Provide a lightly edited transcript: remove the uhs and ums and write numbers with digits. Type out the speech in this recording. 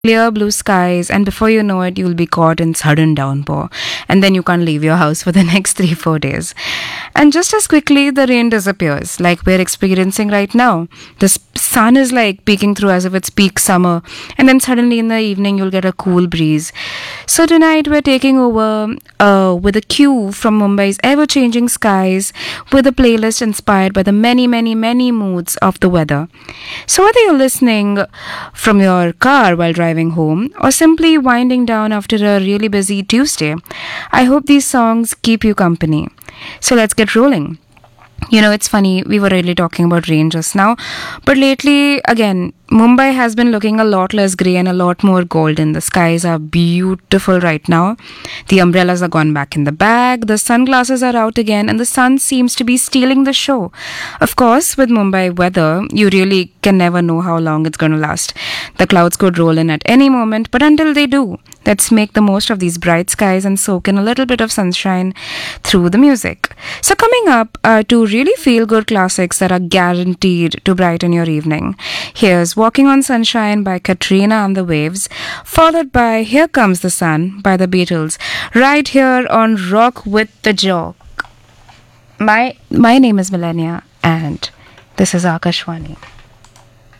clear blue skies, and before you know it, you'll be caught in sudden downpour, and then you can't leave your house for the next 3-4 days. And just as quickly, the rain disappears, like we're experiencing right now. The sun is like peeking through as if it's peak summer, and then suddenly in the evening, you'll get a cool breeze. So tonight, we're taking over with a cue from Mumbai's ever changing skies, with a playlist inspired by the many, many, many moods of the weather. So whether you're listening from your car while driving home or simply winding down after a really busy Tuesday, I hope these songs keep you company. So let's get rolling. It's funny, we were really talking about rain just now, but lately, again, Mumbai has been looking a lot less grey and a lot more golden. The skies are beautiful right now. The umbrellas are gone back in the bag, the sunglasses are out again, and the sun seems to be stealing the show. Of course, with Mumbai weather, you really can never know how long it's going to last. The clouds could roll in at any moment, but until they do, let's make the most of these bright skies and soak in a little bit of sunshine through the music. So coming up are two really feel-good classics that are guaranteed to brighten your evening. Here's Walking on Sunshine by Katrina and the Waves, followed by Here Comes the Sun by the Beatles, right here on Rock with the Jock. My name is Millennia, and this is Akashwani.